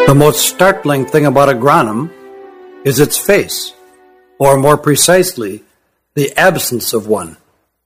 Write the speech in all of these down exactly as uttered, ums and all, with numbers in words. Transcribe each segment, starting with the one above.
The most startling thing about a Granum is its face, or more precisely, the absence of one.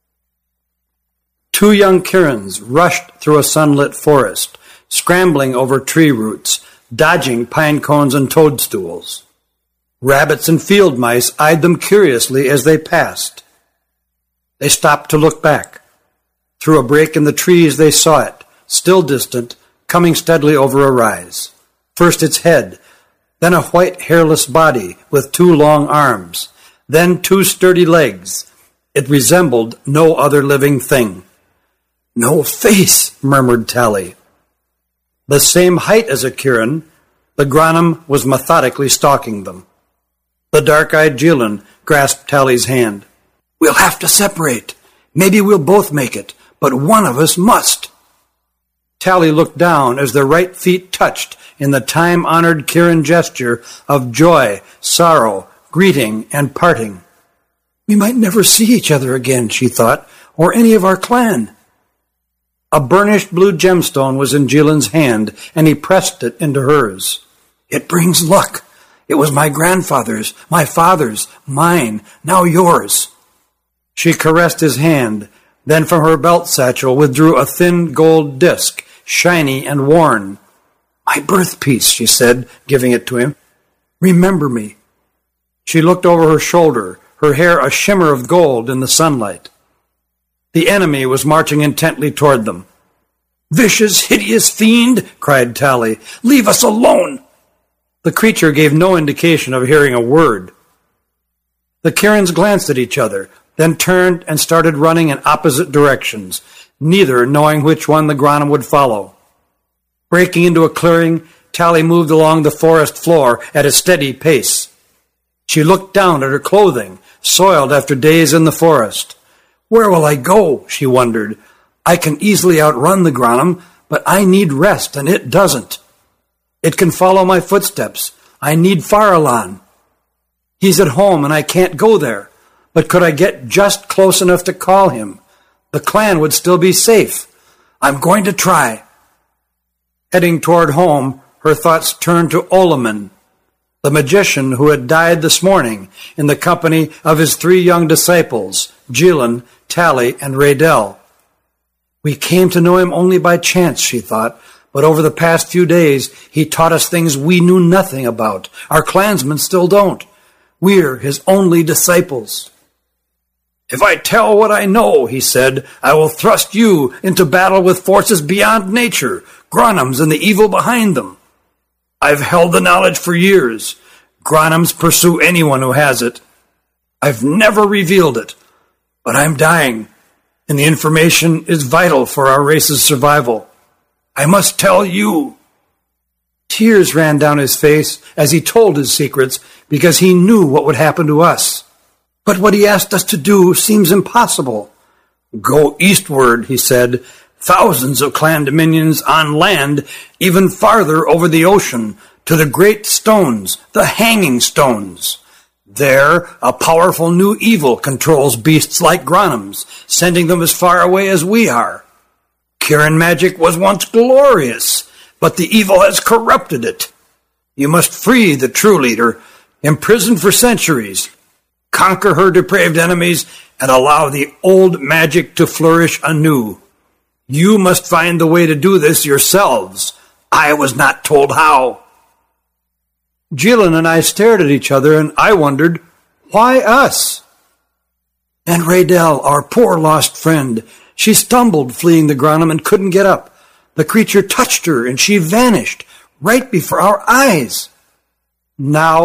Two young Kirins rushed through a sunlit forest, scrambling over tree roots, dodging pine cones and toadstools. Rabbits and field mice eyed them curiously as they passed. They stopped to look back. Through a break in the trees they saw it, still distant, coming steadily over a rise. First its head, then a white hairless body with two long arms, then two sturdy legs. It resembled no other living thing. "No face," murmured Tally. The same height as a Kirin, the Granum was methodically stalking them. The dark-eyed Jilin grasped Tally's hand. "We'll have to separate. Maybe we'll both make it, but one of us must." Tally looked down as their right feet touched in the time-honored Kirin gesture of joy, sorrow, greeting, and parting. "We might never see each other again," she thought, "or any of our clan." A burnished blue gemstone was in Jilin's hand, and he pressed it into hers. "It brings luck. It was my grandfather's, my father's, mine, now yours." She caressed his hand, then from her belt satchel withdrew a thin gold disc, shiny and worn. "My birthpiece," she said, giving it to him. "Remember me." She looked over her shoulder, her hair a shimmer of gold in the sunlight. The enemy was marching intently toward them. "Vicious, hideous fiend!" cried Tally. "Leave us alone!" The creature gave no indication of hearing a word. The Kirins glanced at each other, then turned and started running in opposite directions, neither knowing which one the Granum would follow. Breaking into a clearing, Tally moved along the forest floor at a steady pace. She looked down at her clothing, soiled after days in the forest. "Where will I go?" she wondered. "I can easily outrun the Granum, but I need rest, and it doesn't. It can follow my footsteps. I need Faralan. He's at home, and I can't go there. But could I get just close enough to call him? The clan would still be safe. I'm going to try." Heading toward home, her thoughts turned to Olaman, the magician who had died this morning in the company of his three young disciples, Jilin, Tally, and Raydell. "We came to know him only by chance," she thought, "but over the past few days he taught us things we knew nothing about. Our clansmen still don't. We're his only disciples." "If I tell what I know," he said, "I will thrust you into battle with forces beyond nature, Granums and the evil behind them. I've held the knowledge for years. Granums pursue anyone who has it. I've never revealed it, but I'm dying, and the information is vital for our race's survival. I must tell you." Tears ran down his face as he told his secrets because he knew what would happen to us. "But what he asked us to do seems impossible." "Go eastward," he said, "thousands of clan dominions on land, even farther over the ocean, to the great stones, the hanging stones. There, a powerful new evil controls beasts like Granums, sending them as far away as we are. Kirin magic was once glorious, but the evil has corrupted it. You must free the true leader, imprisoned for centuries, conquer her depraved enemies, and allow the old magic to flourish anew. You must find the way to do this yourselves. I was not told how." Jilin and I stared at each other, and I wondered, why us? "And Raydell, our poor lost friend. She stumbled fleeing the Granum and couldn't get up. The creature touched her, and she vanished right before our eyes. Now